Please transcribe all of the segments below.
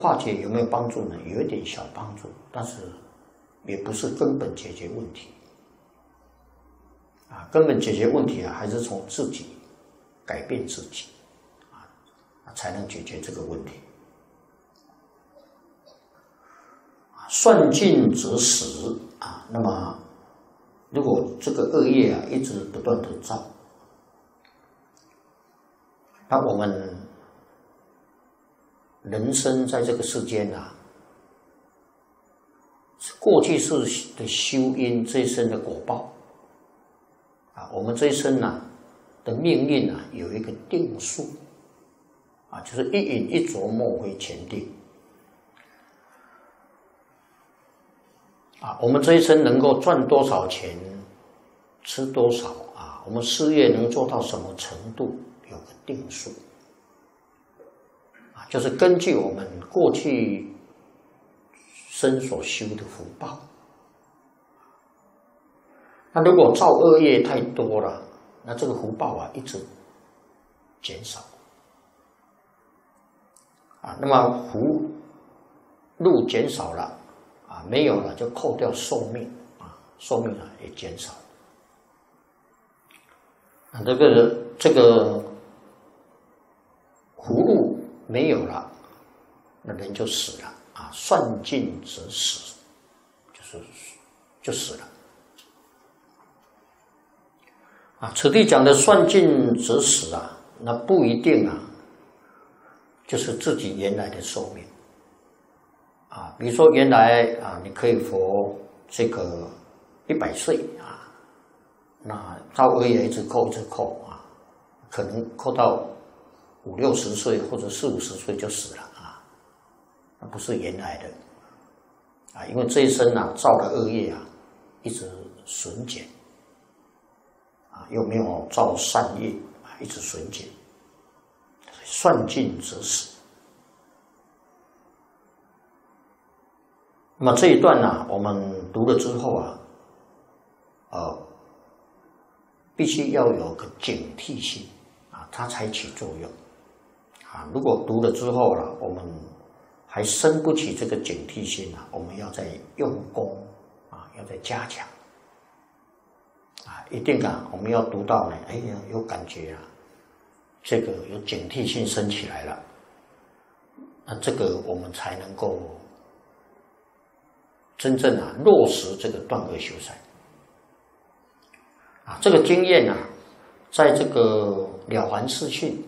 化解有没有帮助呢？有一点小帮助，但是也不是根本解决问题。根本解决问题还是从自己改变自己才能解决这个问题。算尽则死那么如果这个恶业一直不断的造，那我们人生在这个世间过去世的修因，这一生的果报我们这一生的命运有一个定数就是一饮一啄，莫非前定我们这一生能够赚多少钱，吃多少我们事业能做到什么程度，有个定数就是根据我们过去生所修的福报。那如果造恶业太多了，那这个福报一直减少那么福禄减少了没有了，就扣掉寿命寿命也减少这个福禄没有了，那人就死了算尽则死，就死了此地讲的算尽则死那不一定就是自己原来的寿命比如说原来你可以活这个100岁那造恶业一直扣可能扣到50、60岁或者40、50岁就死了那不是原来的因为这一生造的恶业一直损减又没有造善业一直损减，算尽则死。那么这一段我们读了之后必须要有个警惕性它才起作用如果读了之后我们还生不起这个警惕性我们要再用功要再加强一定我们要读到哎呀有感觉这个有警惕性升起来了，那这个我们才能够真正落实这个断恶修善这个经验在这个了凡四训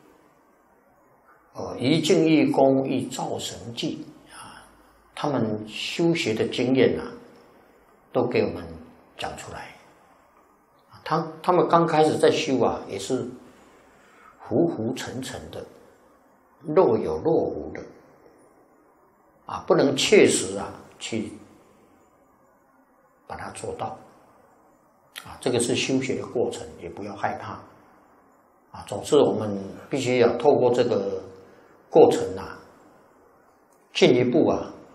一静一功一造神迹他们修学的经验都给我们讲出来他们刚开始在修也是浮浮沉沉的，若有若无的不能切实去把它做到这个是修学的过程，也不要害怕总之我们必须要透过这个过程进一步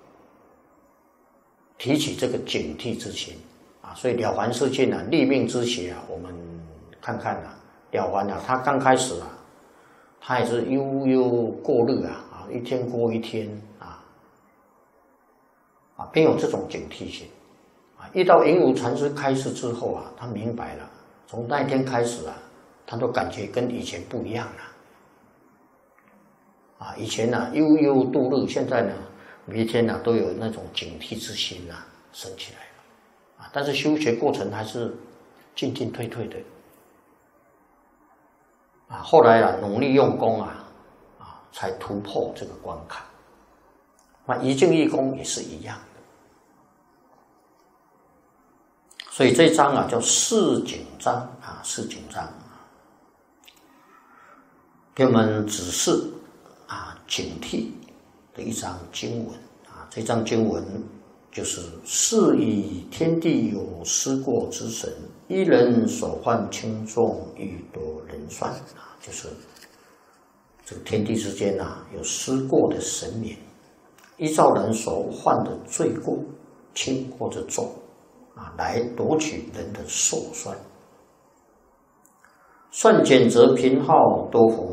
提起这个警惕之心所以了凡四训立命之学我们看看了凡他刚开始他也是悠悠过日一天过一天没有这种警惕性遇到云武禅师开示之后他明白了，从那一天开始他都感觉跟以前不一样了以前悠悠度日，现在呢每一天都有那种警惕之心升起来了但是修学过程还是进进退退的后来努力用功才突破这个关卡一静一功也是一样的。所以这一章叫示警章示警章给我们指示警惕的一章经文这章经文就是是以天地有失过之神，一人所患轻重，欲夺人算就是这个天地之间有失过的神明，依照人所犯的罪过轻或者重来夺取人的寿算。算减则贫耗，多福